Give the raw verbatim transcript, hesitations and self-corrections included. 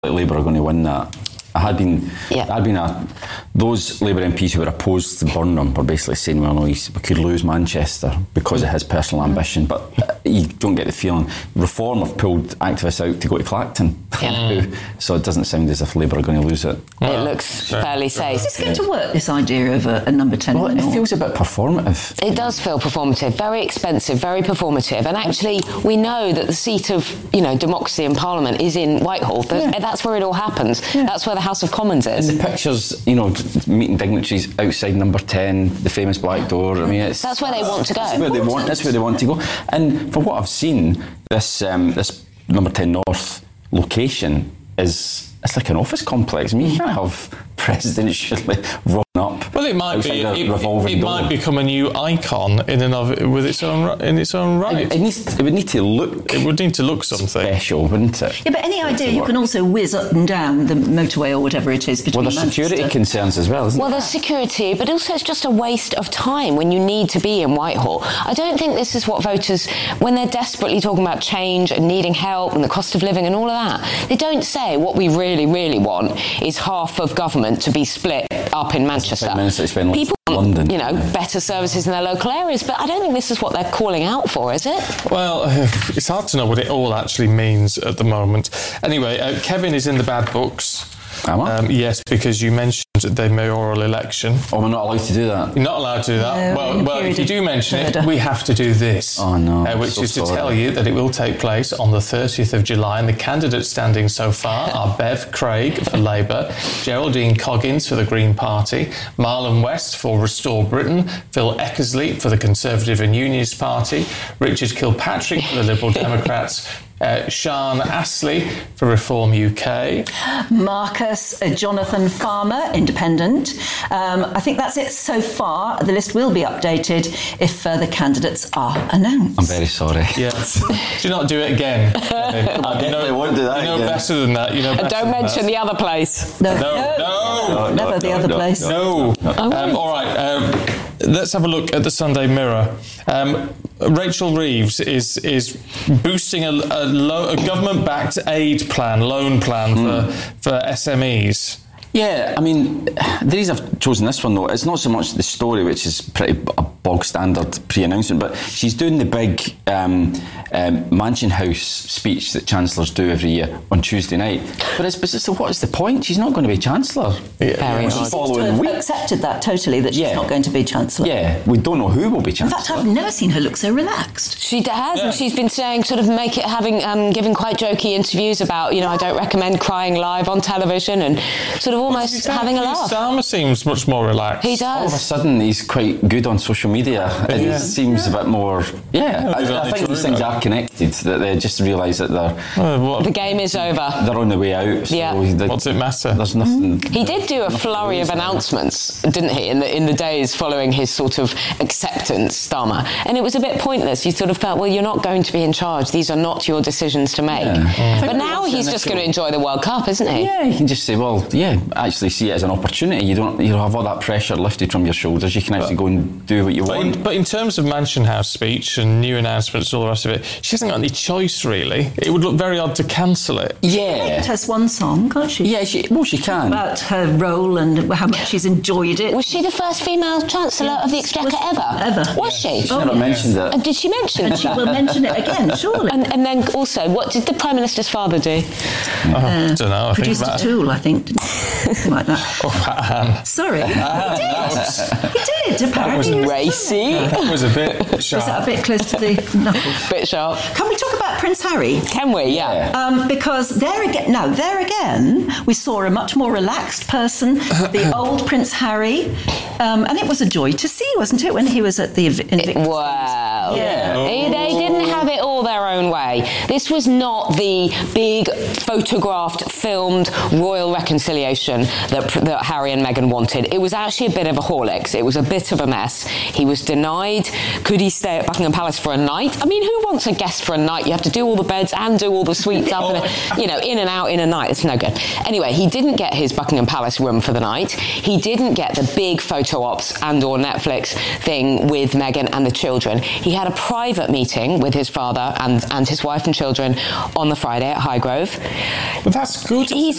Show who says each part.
Speaker 1: like Labour are going to win that. I had been, yeah. I had been a, those Labour M Ps who were opposed to Burnham were basically saying, well, no, he's, we could lose Manchester because of his personal ambition, but you don't get the feeling. Reform have pulled activists out to go to Clacton, yeah. so it doesn't sound as if Labour are going to lose it.
Speaker 2: Well, it looks sure. fairly safe.
Speaker 3: Is this going to work, this idea of a, a number ten?
Speaker 1: Well, it feels a bit performative.
Speaker 2: It does feel performative, very expensive, very performative, and actually we know that the seat of, you know, democracy in Parliament is in Whitehall. Yeah. That's where it all happens. Yeah. That's where the House of Commons is.
Speaker 1: And the pictures, you know, meeting dignitaries outside number ten, the famous black door. I mean, it's
Speaker 2: that's where they want to go.
Speaker 1: That's where they want. That's where they want to go. And for what I've seen, this um, this number ten North location is it's like an office complex. I mean, you can't have presidentially run up.
Speaker 4: Well, it might be.
Speaker 1: It,
Speaker 4: it, it might become a new icon in and of it, with its own in its own right.
Speaker 1: It, it needs. It would need to look.
Speaker 4: It would need to look something
Speaker 1: special, wouldn't it?
Speaker 3: Yeah, but any idea you can also whiz up and down the motorway or whatever it is between.
Speaker 1: Well, there's
Speaker 3: Manchester.
Speaker 1: security concerns as well, isn't
Speaker 2: well,
Speaker 1: there?
Speaker 2: Well, there's security, but also it's just a waste of time when you need to be in Whitehall. I don't think this is what voters, when they're desperately talking about change and needing help and the cost of living and all of that, they don't say what we really, really want is half of government to be split up in Manchester. People want, London. you know, better services in their local areas, but I don't think this is what they're calling out for, is it?
Speaker 4: Well, it's hard to know what it all actually means at the moment. Anyway, uh, Kevin is in the bad books.
Speaker 1: Am I? Um,
Speaker 4: yes, because you mentioned the mayoral election.
Speaker 1: Oh, we're not allowed to do that?
Speaker 4: You're not allowed to do that. No, well, well if you do mention it, we have to do this.
Speaker 1: Oh, no.
Speaker 4: Uh, which
Speaker 1: so
Speaker 4: is
Speaker 1: sorry.
Speaker 4: to tell you that it will take place on the thirtieth of July, and the candidates standing so far are Bev Craig for Labour, Geraldine Coggins for the Green Party, Marlon West for Restore Britain, Phil Eckersley for the Conservative and Unionist Party, Richard Kilpatrick for the Liberal Democrats, Uh, Sian Astley for Reform U K.
Speaker 3: Marcus uh, Jonathan Farmer, Independent. Um, I think that's it so far. The list will be updated if further candidates are announced.
Speaker 1: I'm very sorry.
Speaker 4: Yes. Do not do it again.
Speaker 1: I definitely
Speaker 4: you know,
Speaker 1: won't do that
Speaker 4: You know
Speaker 1: again.
Speaker 4: better than that. You know
Speaker 2: and don't mention
Speaker 4: that.
Speaker 2: the other place.
Speaker 3: No.
Speaker 4: No.
Speaker 3: No.
Speaker 4: no.
Speaker 3: no. Never
Speaker 1: no,
Speaker 3: the
Speaker 1: no,
Speaker 3: other
Speaker 1: no,
Speaker 3: place.
Speaker 4: No.
Speaker 1: no.
Speaker 4: Um, all right. Um, let's have a look at the Sunday Mirror. Um, Rachel Reeves is is boosting a, a, lo- a government-backed aid plan, loan plan mm. for for S M Es.
Speaker 1: Yeah, I mean, the reason I've chosen this one, though, it's not so much the story, which is pretty a bog standard pre-announcement, but she's doing the big um, um, Mansion House speech that Chancellors do every year on Tuesday night. But it's, but it's, so what is the point? She's not going to be Chancellor.
Speaker 3: Yeah. She's following week. accepted that totally, that she's yeah. not going to be Chancellor.
Speaker 1: Yeah, we don't know who will be Chancellor.
Speaker 3: In fact, I've never seen her look so relaxed.
Speaker 2: She has,
Speaker 4: yeah.
Speaker 2: and she's been saying, sort of, make it, having, um, giving quite jokey interviews about, you know, I don't recommend crying live on television, and sort of almost having a laugh.
Speaker 4: Starmer seems much more relaxed.
Speaker 2: He does.
Speaker 1: All of a sudden, he's quite good on social media. And
Speaker 4: yeah.
Speaker 1: he seems a bit more... Yeah, yeah I, I think these things are connected, that they just realise that they're...
Speaker 4: Uh,
Speaker 2: the game is over.
Speaker 1: They're on the way out. So
Speaker 2: yeah.
Speaker 1: they,
Speaker 4: What's it matter?
Speaker 1: There's nothing...
Speaker 2: Mm-hmm. He did do a flurry of announcements, didn't he, in the in the days following his sort of acceptance, Starmer. And it was a bit pointless. You sort of felt, well, you're not going to be in charge. These are not your decisions to make. Yeah. Mm. But now he's just going to enjoy the World Cup, isn't he?
Speaker 1: Yeah, you can just say, well, yeah, actually see it as an opportunity. You don't you don't have all that pressure lifted from your shoulders. You can actually but, go and do what you
Speaker 4: but
Speaker 1: want.
Speaker 4: In, but in terms of Mansion House speech and new announcements and all the rest of it, she hasn't got any choice, really. It would look very odd to cancel it.
Speaker 1: Yeah.
Speaker 3: She has one song, can't she?
Speaker 1: Yeah, she, well, she can.
Speaker 3: About her role and how much she's enjoyed it.
Speaker 2: Was she the first female Chancellor yeah. of the Exchequer
Speaker 3: was,
Speaker 2: ever?
Speaker 3: Ever.
Speaker 2: Was
Speaker 1: yeah.
Speaker 2: she?
Speaker 1: She
Speaker 2: oh,
Speaker 1: never
Speaker 2: yeah.
Speaker 1: mentioned it.
Speaker 2: And did she mention
Speaker 3: and
Speaker 2: that?
Speaker 3: she will mention it again, surely.
Speaker 2: And, and then also, what did the Prime Minister's father do?
Speaker 4: Oh, I don't know. I
Speaker 3: produced
Speaker 4: think
Speaker 3: a tool, I think. Something like that.
Speaker 4: Oh, Anne.
Speaker 3: Sorry. He did. He did, apparently.
Speaker 2: That was racy.
Speaker 4: That was a bit sharp.
Speaker 3: Was that a bit close to the knuckles?
Speaker 2: Bit sharp.
Speaker 3: Can we talk about Prince Harry?
Speaker 2: Can we? Yeah.
Speaker 3: Um, because there again, no, there again, we saw a much more relaxed person, the old Prince Harry, um, and it was a joy to see, wasn't it, when he was at the Invictus?
Speaker 2: Wow.
Speaker 3: Yeah.
Speaker 2: Oh. They, they didn't have it all their own way. This was not the big photographed, filmed royal reconciliation that, that Harry and Meghan wanted. It was actually a bit of a Horlicks. It was a bit of a mess. He was denied. Could he stay at Buckingham Palace for a night? I mean, who wants a guest for a night? You have to do all the beds and do all the suites up, and, you know, in and out in a night. It's no good. Anyway, he didn't get his Buckingham Palace room for the night. He didn't get the big photo ops and or Netflix thing with Meghan and the children. He had a private meeting with his father and and his wife and children on the Friday at Highgrove.
Speaker 4: But that's good.
Speaker 2: He's